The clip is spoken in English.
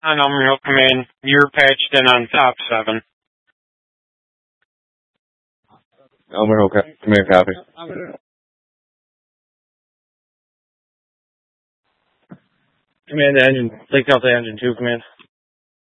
On Elmer Command, you're patched in on top 7. Elmer Command, copy. Command to engine, take out the engine 2, command.